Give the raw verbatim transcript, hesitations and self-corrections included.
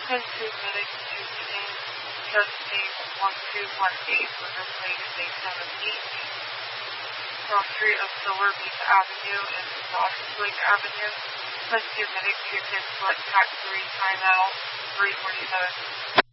ten two Medic to change custody one two one eight with a plate of May seventeenth. From Street of Silver Beach Avenue and Dawson Lake Avenue. ten two Medic to ten select tax three timeout three forty-seven.